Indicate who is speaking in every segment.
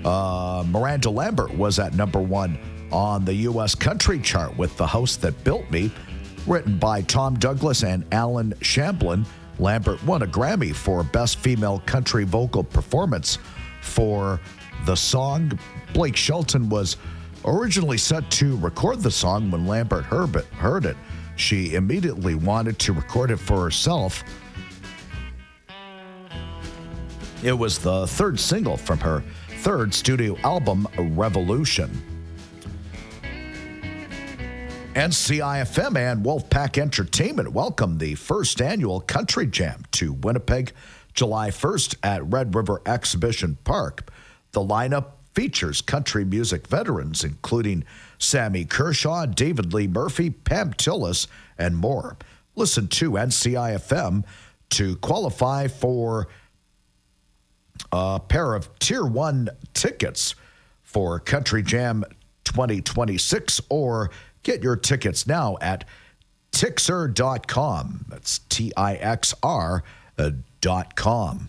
Speaker 1: Miranda Lambert was at number 1 on the U.S. country chart with The House That Built Me. Written by Tom Douglas and Alan Shamblin, Lambert won a Grammy for Best Female Country Vocal Performance for the song. Blake Shelton was originally set to record the song. When Lambert heard it, she immediately wanted to record it for herself. It was the third single from her third studio album, Revolution. NCIFM and Wolfpack Entertainment welcome the first annual Country Jam to Winnipeg, July 1st at Red River Exhibition Park. The lineup features country music veterans, including Sammy Kershaw, David Lee Murphy, Pam Tillis, and more. Listen to NCIFM to qualify for a pair of Tier 1 tickets for Country Jam 2026, or get your tickets now at Tixr.com. That's TIXR.com.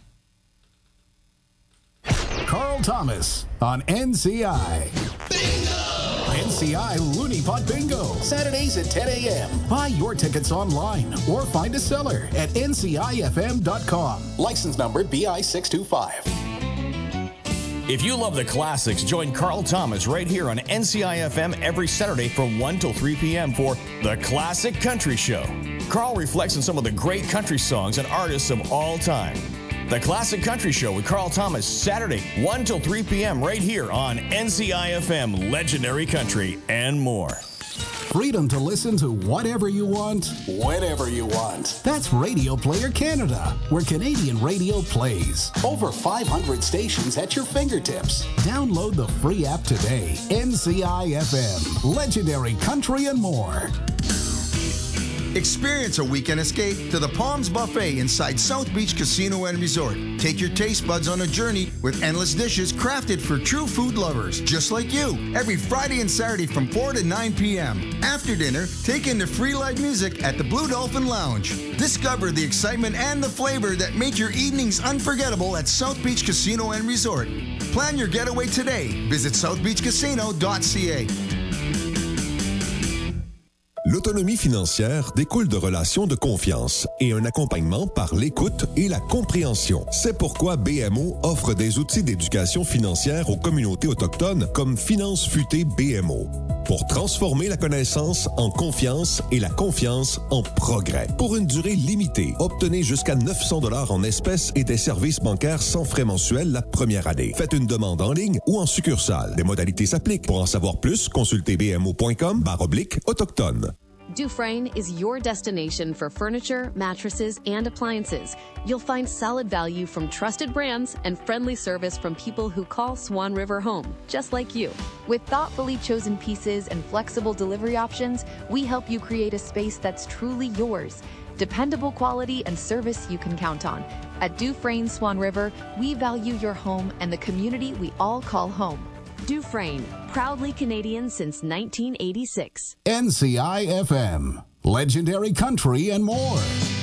Speaker 2: Carl Thomas on NCI. Bingo! NCI Looney Pot Bingo. Saturdays at 10 a.m. Buy your tickets online or find a seller at ncifm.com. License number BI 625.
Speaker 3: If you love the classics, join Carl Thomas right here on NCIFM every Saturday from 1 till 3 p.m. for The Classic Country Show. Carl reflects on some of the great country songs and artists of all time. The Classic Country Show with Carl Thomas, Saturday, 1 till 3 p.m. right here on NCIFM, Legendary Country, and more.
Speaker 2: Freedom to listen to whatever you want, whenever you want. That's Radio Player Canada, where Canadian radio plays. Over 500 stations at your fingertips. Download the free app today. NCIFM, Legendary Country and more.
Speaker 4: Experience a weekend escape to the Palms Buffet inside South Beach Casino and Resort. Take your taste buds on a journey with endless dishes crafted for true food lovers, just like you. Every Friday and Saturday from 4 to 9 p.m. After dinner, take in the free live music at the Blue Dolphin Lounge. Discover the excitement and the flavor that make your evenings unforgettable at South Beach Casino and Resort. Plan your getaway today. Visit southbeachcasino.ca.
Speaker 5: L'autonomie financière découle de relations de confiance et un accompagnement par l'écoute et la compréhension. C'est pourquoi BMO offre des outils d'éducation financière aux communautés autochtones comme Finances Futées BMO. Pour transformer la connaissance en confiance et la confiance en progrès. Pour une durée limitée, obtenez jusqu'à 900 $ en espèces et des services bancaires sans frais mensuels la première année. Faites une demande en ligne ou en succursale. Des modalités s'appliquent. Pour en savoir plus, consultez bmo.com/autochtone.
Speaker 6: Dufresne is your destination for furniture, mattresses, and appliances. You'll find solid value from trusted brands and friendly service from people who call Swan River home, just like you. With thoughtfully chosen pieces and flexible delivery options, we help you create a space that's truly yours. Dependable quality and service you can count on. At Dufresne Swan River, we value your home and the community we all call home. Dufresne, proudly Canadian since 1986.
Speaker 2: NCIFM, Legendary Country and more.